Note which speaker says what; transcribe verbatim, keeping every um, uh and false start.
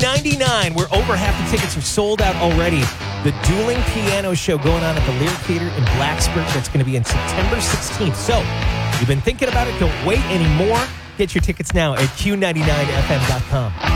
Speaker 1: ninety-nine, where over half the tickets are sold out already. The Dueling Piano Show going on at the Lyric Theater in Blacksburg. That's going to be on September sixteenth. So, you've been thinking about it? Don't wait anymore. Get your tickets now at Q ninety-nine F M dot com.